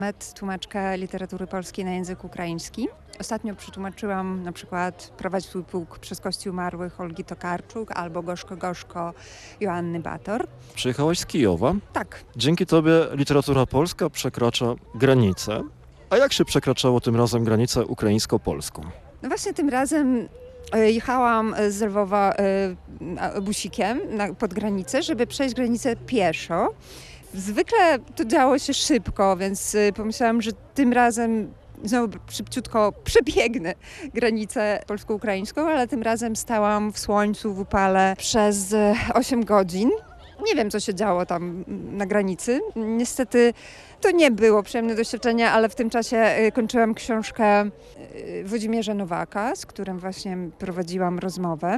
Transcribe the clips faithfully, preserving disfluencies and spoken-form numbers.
Met, tłumaczka literatury polskiej na język ukraiński. Ostatnio przetłumaczyłam na przykład Prowadź swój pułk przez kości umarłych Olgi Tokarczuk albo Gorzko Gorzko Joanny Bator. Przyjechałaś z Kijowa. Tak. Dzięki tobie literatura polska przekracza granice. A jak się przekraczało tym razem granicę ukraińsko-polską? No właśnie tym razem jechałam z Lwowa busikiem pod granicę, żeby przejść granicę pieszo. Zwykle to działo się szybko, więc pomyślałam, że tym razem znowu szybciutko przebiegnę granicę polsko-ukraińską, ale tym razem stałam w słońcu, w upale przez osiem godzin. Nie wiem, co się działo tam na granicy. Niestety to nie było przyjemne doświadczenie, ale w tym czasie kończyłam książkę Włodzimierza Nowaka, z którym właśnie prowadziłam rozmowę.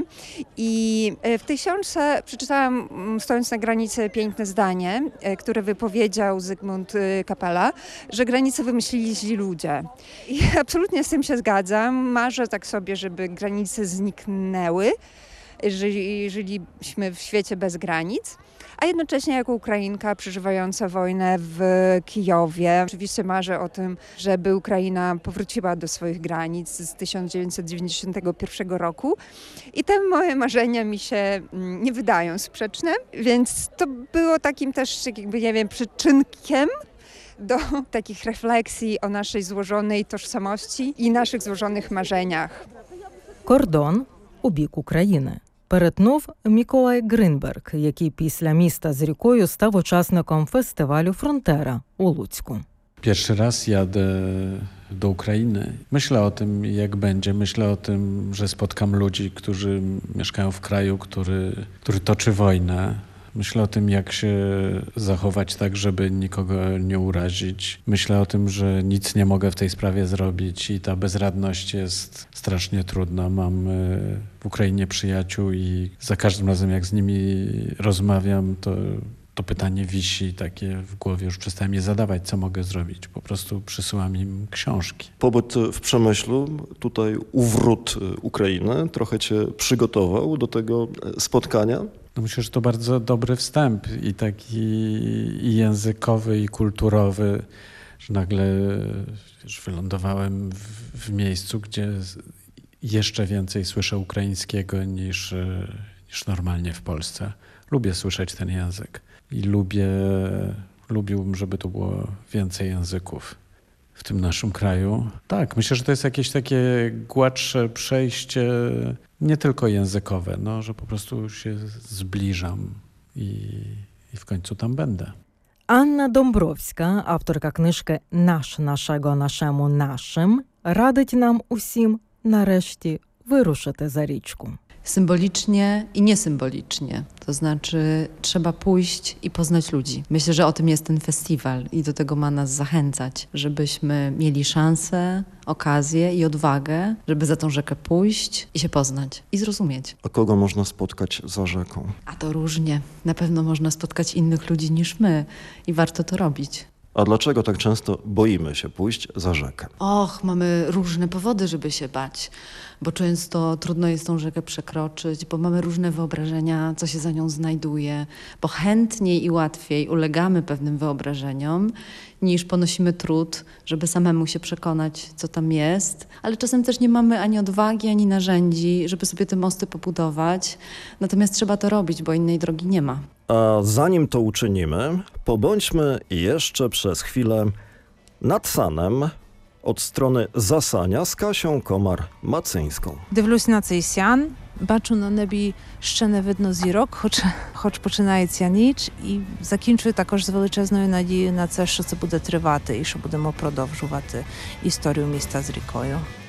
I w tej książce przeczytałam, stojąc na granicy, piękne zdanie, które wypowiedział Zygmunt Kapela, że granicę wymyślili źli ludzie. I absolutnie z tym się zgadzam. Marzę tak sobie, żeby granice zniknęły, jeżeli żyliśmy w świecie bez granic. A jednocześnie jako Ukrainka przeżywająca wojnę w Kijowie, oczywiście marzę o tym, żeby Ukraina powróciła do swoich granic z tysiąc dziewięćset dziewięćdziesiątego pierwszego roku. I te moje marzenia mi się nie wydają sprzeczne, więc to było takim też, jakby, nie wiem, przyczynkiem do takich refleksji o naszej złożonej tożsamości i naszych złożonych marzeniach. Кордон у бік України перетнув Миколай Гринберг, який після «Міста з рікою» став учасником фестивалю «Фронтера» у Луцьку. Pierwszy raz jadę do Ukrainy. Myślę o tym, jak będzie. Myślę o tym, że spotkam ludzi, którzy mieszkają w kraju, który, który toczy wojnę. Myślę o tym, jak się zachować tak, żeby nikogo nie urazić. Myślę o tym, że nic nie mogę w tej sprawie zrobić i ta bezradność jest strasznie trudna. Mam w Ukrainie przyjaciół i za każdym razem, jak z nimi rozmawiam, to, to pytanie wisi takie w głowie. Już przestałem je zadawać, co mogę zrobić. Po prostu przysyłam im książki. Pobyt w Przemyślu, tutaj uwrót Ukrainy, trochę cię przygotował do tego spotkania? No myślę, że to bardzo dobry wstęp i taki i językowy, i kulturowy, że nagle już wylądowałem w, w miejscu, gdzie jeszcze więcej słyszę ukraińskiego niż, niż normalnie w Polsce. Lubię słyszeć ten język i lubię, lubiłbym, żeby tu było więcej języków w tym naszym kraju. Tak, myślę, że to jest jakieś takie gładsze przejście, nie tylko językowe, no, że po prostu się zbliżam i, i w końcu tam będę. Анна Домбровська, авторка книжки «Наш нашого нашему нашим», радить нам усім нарешті вирушити за річку. Symbolicznie i niesymbolicznie. To znaczy trzeba pójść i poznać ludzi. Myślę, że o tym jest ten festiwal i do tego ma nas zachęcać, żebyśmy mieli szansę, okazję i odwagę, żeby za tą rzekę pójść i się poznać i zrozumieć. A kogo można spotkać za rzeką? A to różnie. Na pewno można spotkać innych ludzi niż my i warto to robić. A dlaczego tak często boimy się pójść za rzekę? Och, mamy różne powody, żeby się bać, bo często trudno jest tą rzekę przekroczyć, bo mamy różne wyobrażenia, co się za nią znajduje, bo chętniej i łatwiej ulegamy pewnym wyobrażeniom, niż ponosimy trud, żeby samemu się przekonać, co tam jest, ale czasem też nie mamy ani odwagi, ani narzędzi, żeby sobie te mosty pobudować, natomiast trzeba to robić, bo innej drogi nie ma. A zanim to uczynimy, pobądźmy jeszcze przez chwilę nad Sanem od strony Zasania з Касією Комар-Мациńską. Дивлюсь на цей сян, бачу на небі ще не видно зірок, хоч, хоч починається ніч, і закінчую також з величезною надією на це, що це буде тривати і що будемо продовжувати історію міста з рікою.